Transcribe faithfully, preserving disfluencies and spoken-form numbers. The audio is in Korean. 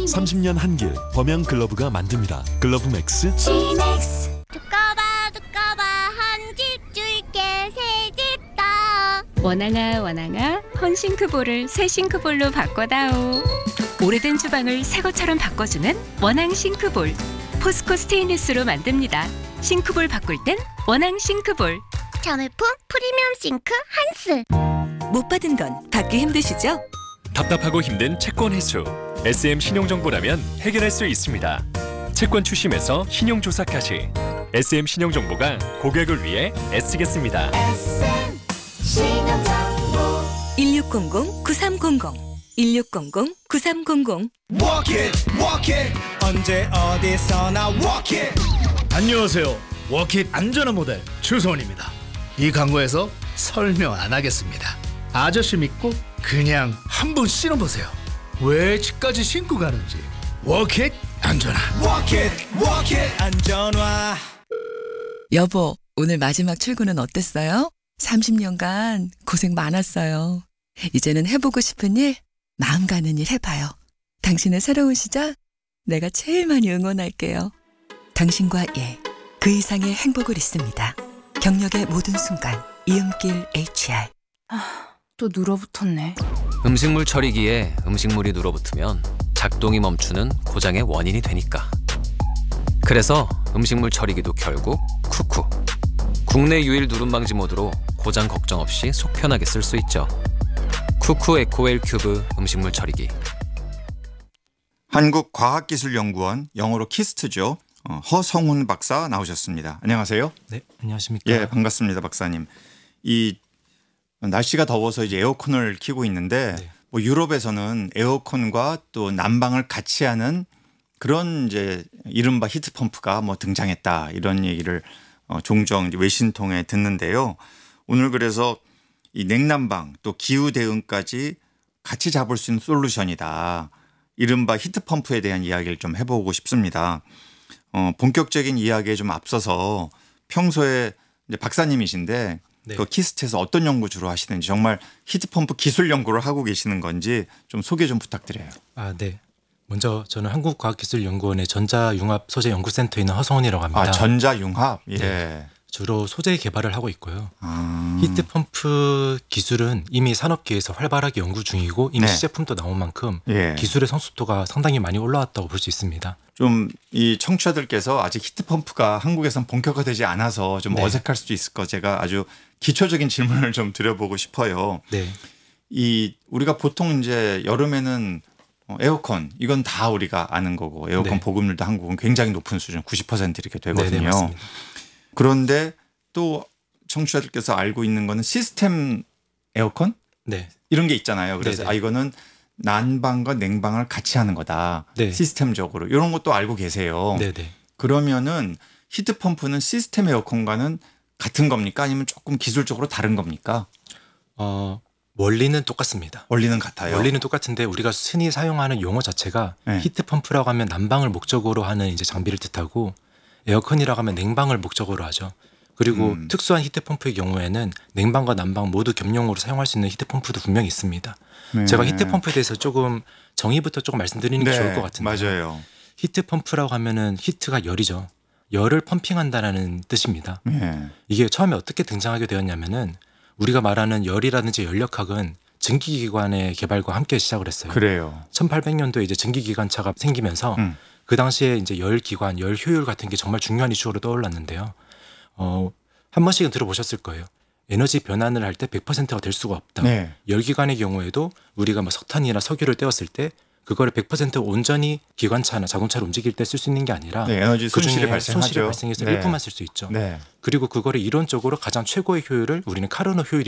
삼십 년 한길 범양 글러브가 만듭니다. 글러브 맥스 지맥스. 두꺼봐 두꺼봐 한 집 줄게 새 집 다. 원앙아 원앙아 헌싱크볼을 새 싱크볼로 바꿔다오. 오래된 주방을 새 것처럼 바꿔주는 원앙 싱크볼. 포스코 스테인리스로 만듭니다. 싱크볼 바꿀 땐 원앙 싱크볼. 자매품 프리미엄 싱크 한스. 못 받은 건 받기 힘드시죠? 답답하고 힘든 채권 회수. 에스엠 신용정보라면 해결할 수 있습니다. 채권 추심에서 신용조사까지 에스엠 신용정보가 고객을 위해 애쓰겠습니다. 에스엠 신용정보. 일육공공 구삼공공 일육공공 구삼공공. Walk it, walk it. 언제 어디서나 walk it. 안녕하세요. 워킷 안전한 모델 추소원입니다. 이 광고에서 설명 안 하겠습니다. 아저씨 믿고 그냥 한번 신어보세요. 왜 집까지 신고 가는지. 워킷 안전한. Walk it, walk it. 안전화. 여보, 오늘 마지막 출근은 어땠어요? 삼십 년간 고생 많았어요. 이제는 해보고 싶은 일, 마음 가는 일 해봐요. 당신의 새로운 시작, 내가 제일 많이 응원할게요. 당신과 일, 그 이상의 행복을 있습니다. 경력의 모든 순간, 이음길 에이치알. 또 눌어붙었네. 음식물 처리기에 음식물이 눌어붙으면 작동이 멈추는 고장의 원인이 되니까. 그래서 음식물 처리기도 결국 쿠쿠. 국내 유일 누름 방지 모드로 고장 걱정 없이 속 편하게 쓸 수 있죠. 쿠쿠 에코웰 큐브 음식물 처리기. 한국과학기술연구원, 영어로 키스트죠. 어, 허성훈 박사 나오셨습니다. 안녕하세요. 네, 안녕하십니까. 예, 반갑습니다, 박사님. 이 날씨가 더워서 이제 에어컨을 켜고 있는데 네. 뭐 유럽에서는 에어컨과 또 난방을 같이 하는 그런 이제 이른바 히트펌프가 뭐 등장했다, 이런 얘기를 어, 종종 이제 외신 통해 듣는데요. 오늘 그래서 이 냉난방 또 기후 대응까지 같이 잡을 수 있는 솔루션이다, 이른바 히트펌프에 대한 이야기를 좀 해보고 싶습니다. 어, 본격적인 이야기에 좀 앞서서 평소에 이제 박사님이신데 네. 그 키스트에서 어떤 연구 주로 하시는지, 정말 히트펌프 기술 연구를 하고 계시는 건지 좀 소개 좀 부탁드려요. 아, 네. 먼저 저는 한국과학기술연구원의 전자융합소재연구센터에 있는 허성훈이라고 합니다. 아, 전자융합. 예. 네. 주로 소재 개발을 하고 있고요. 아. 히트펌프 기술은 이미 산업계에서 활발하게 연구 중이고 이미 네. 시제품도 나온 만큼 예. 기술의 성숙도가 상당히 많이 올라왔다고 볼 수 있습니다. 좀 이 청취자들께서 아직 히트펌프가 한국에선 본격화되지 않아서 좀 네. 어색할 수도 있을 거, 제가 아주 기초적인 질문을 좀 드려보고 싶어요. 네. 이 우리가 보통 이제 여름에는 어, 에어컨, 이건 다 우리가 아는 거고, 에어컨 네. 보급률도 한국은 굉장히 높은 수준 구십 퍼센트 이렇게 되거든요. 네, 네, 맞습니다. 그런데 또 청취자들께서 알고 있는 거는 시스템 에어컨 네. 이런 게 있잖아요. 그래서 네네. 아, 이거는 난방과 냉방을 같이 하는 거다. 네. 시스템적으로 이런 것도 알고 계세요. 네, 네. 그러면은 히트펌프는 시스템 에어컨과는 같은 겁니까? 아니면 조금 기술적으로 다른 겁니까? 어, 원리는 똑같습니다. 원리는 같아요. 원리는 똑같은데 우리가 흔히 사용하는 용어 자체가 네. 히트펌프라고 하면 난방을 목적으로 하는 이제 장비를 뜻하고, 에어컨이라고 하면 냉방을 목적으로 하죠. 그리고 음. 특수한 히트펌프의 경우에는 냉방과 난방 모두 겸용으로 사용할 수 있는 히트펌프도 분명히 있습니다. 네. 제가 히트펌프에 대해서 조금 정의부터 조금 말씀드리는 게 네, 좋을 것 같은데. 맞아요. 히트펌프라고 하면은 히트가 열이죠. 열을 펌핑한다라는 뜻입니다. 네. 이게 처음에 어떻게 등장하게 되었냐면은 우리가 말하는 열이라든지 연력학은 증기기관의 개발과 함께 시작을 했어요. 그래요. 천팔백 년도에 이제 증기기관차가 생기면서 음. 그 당시에 이제 열 기관, 열 효율 같은 게 정말 중요한 이슈로 떠올랐는데요. 어, 한 번씩은 들어보셨을 거예요. 에너지 변환을 할 때 백 퍼센트가 될 수가 없다. 네. 열 기관의 경우에도 우리가 뭐 석탄이나 석유를 떼었을 때 그거를 백 퍼센트 온전히 기관차나 자동차를 움직일 때 쓸 수 있는 게 아니라 네, 에너지 그중에 손실이 발생하죠. 손실이 발생해서 네. 일부만 쓸 수 있죠. 네. 그리고 그거를 이론적으로 가장 최고의 효율을 우리는 카르노 효율